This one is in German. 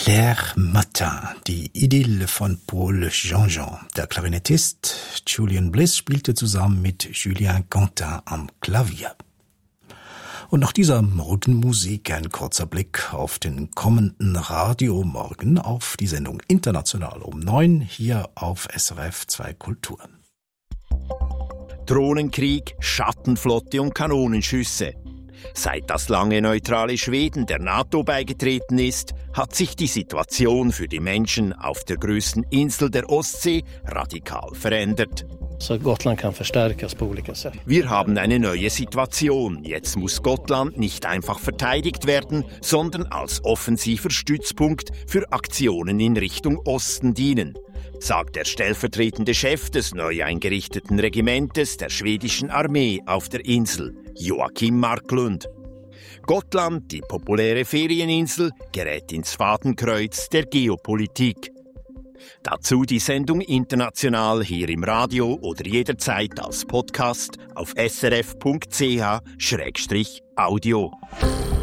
Claire Matin, die Idylle von Paul Jean-Jean. Der Klarinettist Julian Bliss spielte zusammen mit Julien Quentin am Klavier. Und nach dieser Morgenmusik ein kurzer Blick auf den kommenden Radiomorgen, auf die Sendung International um 9 hier auf SRF 2 Kultur. Drohnenkrieg, Schattenflotte und Kanonenschüsse. Seit das lange neutrale Schweden der NATO beigetreten ist, hat sich die Situation für die Menschen auf der größten Insel der Ostsee radikal verändert. Så Gotland kan förstärkas på olika sätt. Wir haben eine neue Situation. Jetzt muss Gotland nicht einfach verteidigt werden, sondern als offensiver Stützpunkt für Aktionen in Richtung Osten dienen, sagt der stellvertretende Chef des neu eingerichteten Regimentes der schwedischen Armee auf der Insel, Joakim Marklund. Gotland, die populäre Ferieninsel, gerät ins Fadenkreuz der Geopolitik. Dazu die Sendung International hier im Radio oder jederzeit als Podcast auf srf.ch/audio.